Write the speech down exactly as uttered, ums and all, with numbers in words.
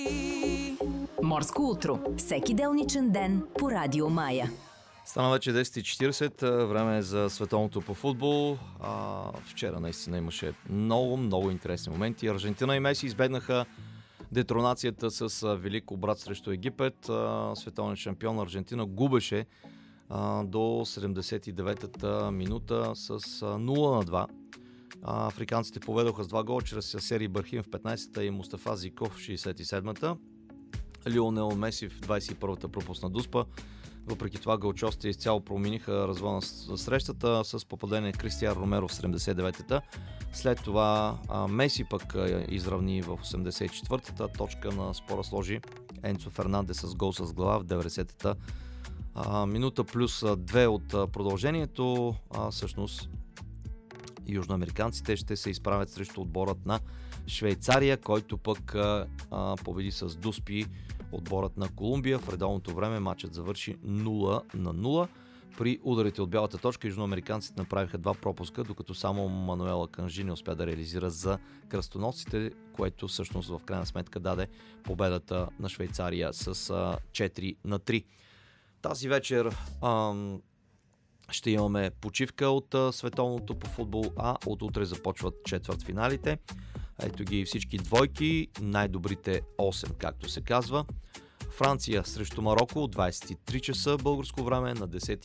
Морско утро. Всеки делничен ден по Радио Мая. Стана вече десет и четиридесет, време е за световното по футбол. А, вчера наистина имаше много, много интересни моменти. Аржентина и Меси избегнаха детронацията с велик обрат срещу Египет. А, световният шампион Аржентина губеше а, до седемдесет и деветата минута с а, нула на два. А, африканците поведоха с два гола чрез Сери Бархим в петнадесета и Мустафа Зиков в шейсет и седмата. Лионел Меси в двадесет и първата пропусна дуспа. Въпреки това гълчостите изцяло промениха развоя на срещата с попадение Кристиан Ромеро в седемдесет и деветата. След това а, Меси пък а, изравни в осемдесет и четвъртата. Точка на спора сложи Енцо Фернандес с гол с глава в деветдесетата а, минута плюс две от а, продължението. А, всъщност южноамериканците ще се изправят срещу отборът на Швейцария, който пък а, а, победи с дуспи отборът на Колумбия. В редовното време матчът завърши нула на нула. При ударите от бялата точка южноамериканците направиха два пропуска, докато само Мануела Канжи не успя да реализира за кръстоносците, което всъщност в крайна сметка даде победата на Швейцария с а, четири на три. Тази вечер ам, ще имаме почивка от а, световното по футбол, а от утре започват четвъртфиналите. Ето ги всички двойки, най-добрите осем, както се казва. Франция срещу Мароко от двадесет и три часа българско време на десет